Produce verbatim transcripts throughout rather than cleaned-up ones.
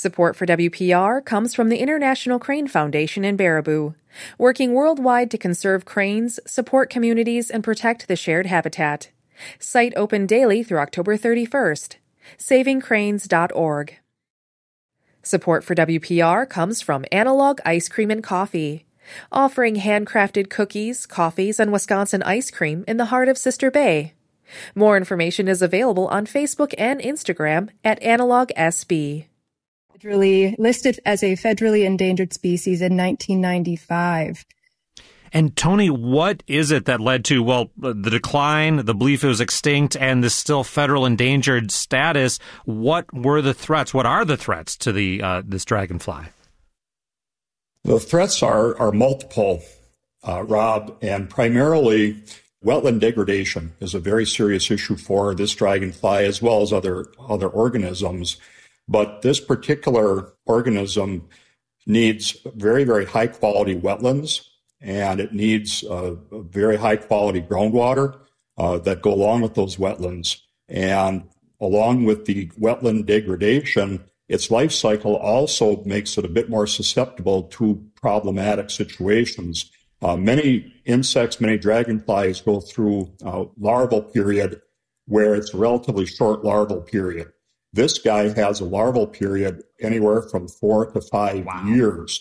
Support for W P R comes from the International Crane Foundation in Baraboo, working worldwide to conserve cranes, support communities, and protect the shared habitat. Site open daily through October thirty-first. saving cranes dot org. Support for W P R comes from Analog Ice Cream and Coffee, offering handcrafted cookies, coffees, and Wisconsin ice cream in the heart of Sister Bay. More information is available on Facebook and Instagram at Analog S B. Federally listed as a federally endangered species in nineteen ninety-five. And Tony, what is it that led to, well, the decline, the belief it was extinct, and this still federal endangered status? What were the threats? What are the threats to the uh, this dragonfly? The threats are, are multiple, uh, Rob, and primarily wetland degradation is a very serious issue for this dragonfly as well as other other organisms. But this particular organism needs very, very high-quality wetlands, and it needs uh, very high-quality groundwater uh, that go along with those wetlands. And along with the wetland degradation, its life cycle also makes it a bit more susceptible to problematic situations. Uh, many insects, many dragonflies go through a larval period where it's a relatively short larval period. This guy has a larval period anywhere from four to five wow. years.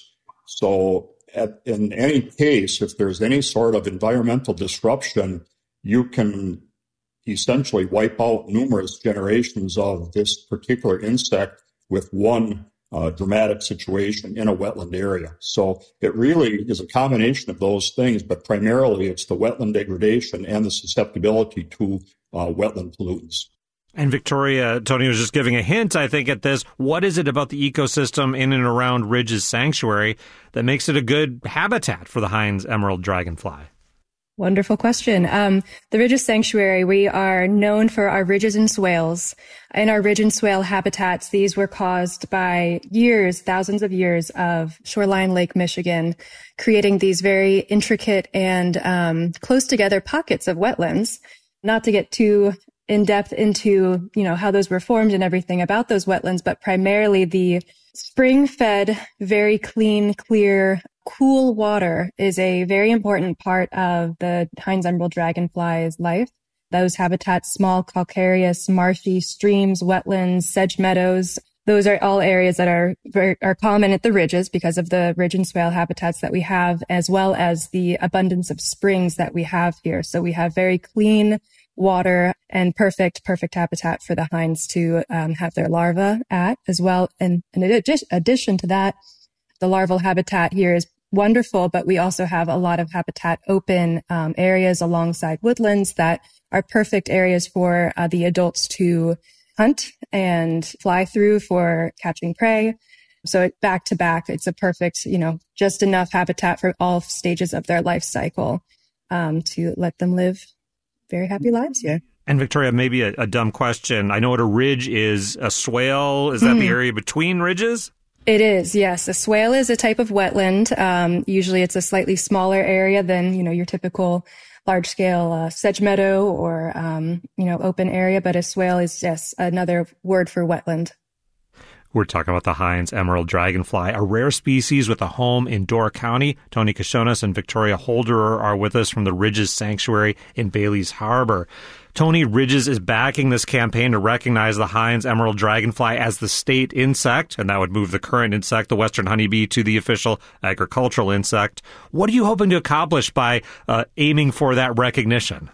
So at, in any case, if there's any sort of environmental disruption, you can essentially wipe out numerous generations of this particular insect with one uh, dramatic situation in a wetland area. So it really is a combination of those things, but primarily it's the wetland degradation and the susceptibility to uh, wetland pollutants. And Victoria, Tony was just giving a hint, I think, at this. What is it about the ecosystem in and around Ridge's Sanctuary that makes it a good habitat for the Hines emerald dragonfly? Wonderful question. Um, the Ridge's Sanctuary, we are known for our ridges and swales. In our ridge and swale habitats, these were caused by years, thousands of years of shoreline Lake Michigan, creating these very intricate and um, close together pockets of wetlands. Not to get too in depth into, you know, how those were formed and everything about those wetlands, but primarily the spring-fed, very clean, clear, cool water is a very important part of the Hines emerald dragonfly's life. Those habitats, small, calcareous, marshy streams, wetlands, sedge meadows, those are all areas that are very, are common at the ridges because of the ridge and swale habitats that we have, as well as the abundance of springs that we have here. So we have very clean water and perfect, perfect habitat for the Hines to um, have their larvae at as well. And, and in addition to that, the larval habitat here is wonderful, but we also have a lot of habitat open um, areas alongside woodlands that are perfect areas for uh, the adults to hunt and fly through for catching prey. So it, back to back, it's a perfect, you know, just enough habitat for all stages of their life cycle um, to let them live very happy lives here. And Victoria, maybe a, a dumb question. I know what a ridge is. A swale, is that mm. the area between ridges? It is, yes. A swale is a type of wetland. Um, usually it's a slightly smaller area than, you know, your typical large-scale uh, sedge meadow or, um, you know, open area. But a swale is, yes, another word for wetland. We're talking about the Hines emerald dragonfly, a rare species with a home in Door County. Tony Kashonas and Victoria Holderer are with us from the Ridges Sanctuary in Bailey's Harbor. Tony, Ridges is backing this campaign to recognize the Hines emerald dragonfly as the state insect, and that would move the current insect, the western honeybee, to the official agricultural insect. What are you hoping to accomplish by uh, aiming for that recognition?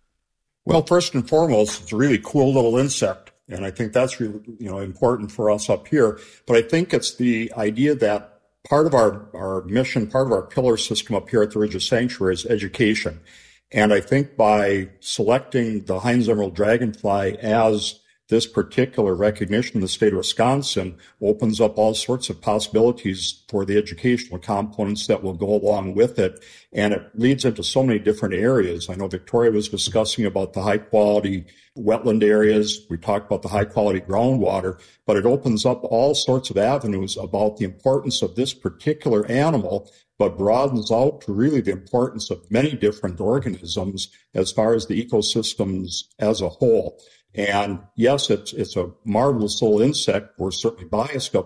Well, first and foremost, it's a really cool little insect. And I think that's really, you know, important for us up here. But I think it's the idea that part of our, our mission, part of our pillar system up here at the Ridges Sanctuary is education. And I think by selecting the Hines emerald dragonfly as this particular recognition in the state of Wisconsin opens up all sorts of possibilities for the educational components that will go along with it. And it leads into so many different areas. I know Victoria was discussing about the high quality wetland areas. We talked about the high quality groundwater, but it opens up all sorts of avenues about the importance of this particular animal, but broadens out to really the importance of many different organisms as far as the ecosystems as a whole. And yes, it's it's a marvelous little insect. We're certainly biased up